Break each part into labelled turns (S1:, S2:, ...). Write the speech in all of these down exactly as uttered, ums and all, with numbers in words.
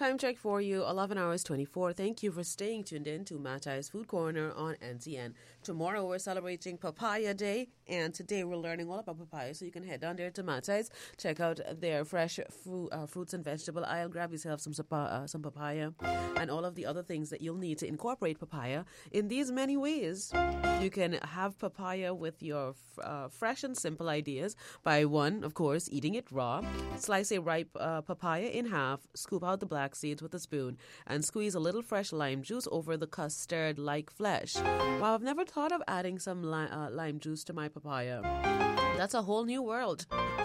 S1: Time check for you, eleven hours twenty-four. Thank you for staying tuned in to Matai's Food Corner on N T N. Tomorrow we're celebrating Papaya Day, and today we're learning all about papaya, so you can head down there to Matai's, check out their fresh fruit, uh, fruits and vegetable aisle, grab yourself some, uh, some papaya, and all of the other things that you'll need to incorporate papaya in these many ways. You can have papaya with your uh, fresh and simple ideas by one, of course, eating it raw. Slice a ripe uh, papaya in half, scoop out the black seeds with a spoon, and squeeze a little fresh lime juice over the custard-like flesh. Wow, I've never thought of adding some li- uh, lime juice to my papaya. That's a whole new world.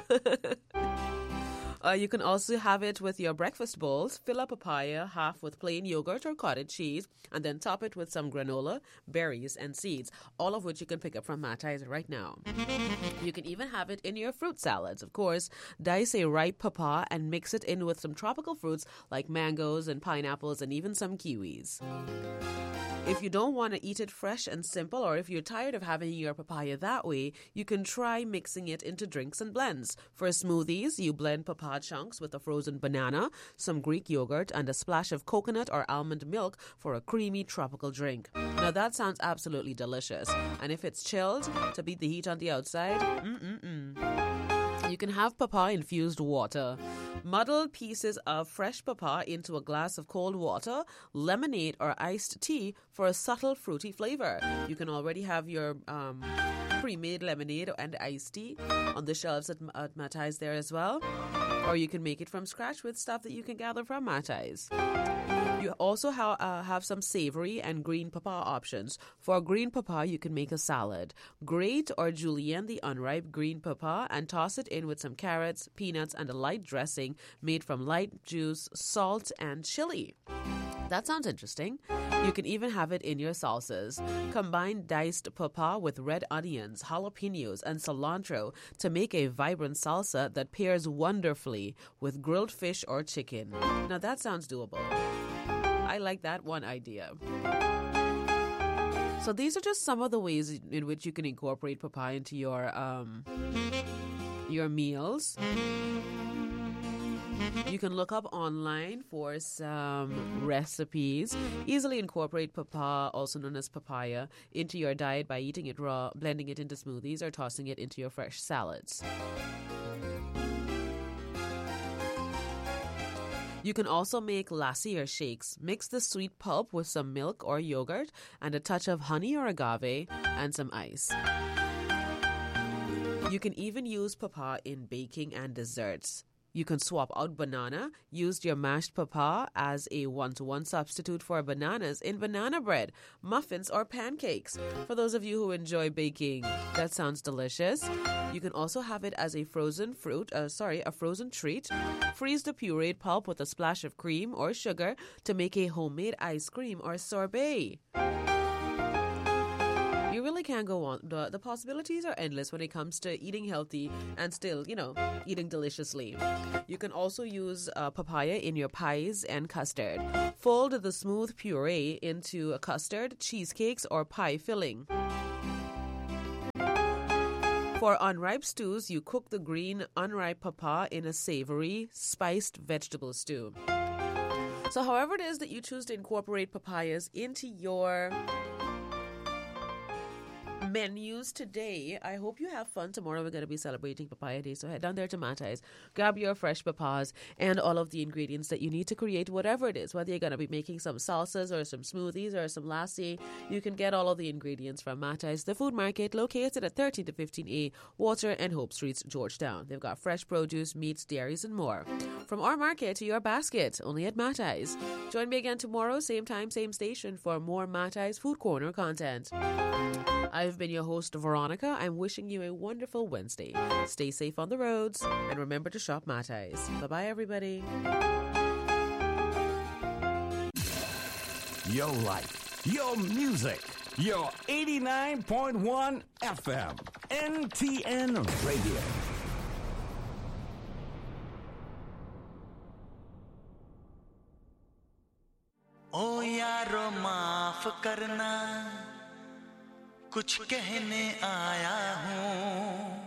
S1: Uh, you can also have it with your breakfast bowls. Fill up papaya half with plain yogurt or cottage cheese, and then top it with some granola, berries, and seeds, all of which you can pick up from Matai's right now. You can even have it in your fruit salads. Of course, dice a ripe papa and mix it in with some tropical fruits like mangoes and pineapples and even some kiwis. If you don't want to eat it fresh and simple, or if you're tired of having your papaya that way, you can try mixing it into drinks and blends. For smoothies, you blend papaya chunks with a frozen banana, some Greek yogurt, and a splash of coconut or almond milk for a creamy tropical drink. Now that sounds absolutely delicious. And if it's chilled, to beat the heat on the outside, mm-mm-mm. You can have papaya-infused water. Muddle pieces of fresh papaya into a glass of cold water, lemonade, or iced tea for a subtle fruity flavor. You can already have your um, pre-made lemonade and iced tea on the shelves at, at Matai's there as well. Or you can make it from scratch with stuff that you can gather from Matai's. You also ha- uh, have some savory and green papaya options. For green papaya, you can make a salad. Grate or julienne the unripe green papaya and toss it in with some carrots, peanuts, and a light dressing made from light juice, salt, and chili. That sounds interesting. You can even have it in your salsas. Combine diced papaya with red onions, jalapenos, and cilantro to make a vibrant salsa that pairs wonderfully with grilled fish or chicken. Now that sounds doable. I like that one idea. So these are just some of the ways in which you can incorporate papaya into your um, your meals. You can look up online for some recipes. Easily incorporate papaya, also known as papaya, into your diet by eating it raw, blending it into smoothies, or tossing it into your fresh salads. You can also make lassi or shakes. Mix the sweet pulp with some milk or yogurt and a touch of honey or agave and some ice. You can even use papaya in baking and desserts. You can swap out banana, use your mashed papaya as a one-to-one substitute for bananas in banana bread, muffins, or pancakes. For those of you who enjoy baking, that sounds delicious. You can also have it as a frozen fruit, uh, sorry, a frozen treat. Freeze the pureed pulp with a splash of cream or sugar to make a homemade ice cream or sorbet. You really can't go on. The, the possibilities are endless when it comes to eating healthy and still, you know, eating deliciously. You can also use uh, papaya in your pies and custard. Fold the smooth puree into a custard, cheesecakes, or pie filling. For unripe stews, you cook the green unripe papaya in a savory, spiced vegetable stew. So however it is that you choose to incorporate papayas into your menus today, I hope you have fun. Tomorrow we're going to be celebrating Papaya Day, so head down there to Matai's, grab your fresh papayas and all of the ingredients that you need to create whatever it is, whether you're going to be making some salsas or some smoothies or some lassi. You can get all of the ingredients from Matai's, the food market located at thirteen to fifteen A Water and Hope Streets, Georgetown. They've got fresh produce, meats, dairies, and more. From our market to your basket, only at Matai's. Join me again tomorrow, same time, same station, for more Matai's Food Corner content. I've been your host, Veronica. I'm wishing you a wonderful Wednesday. Stay safe on the roads, and remember to shop Matai's. Bye-bye, everybody.
S2: Your life, your music, your eighty-nine point one F M, N T N Radio.
S3: ओ यारो माफ करना कुछ कहने आया हूँ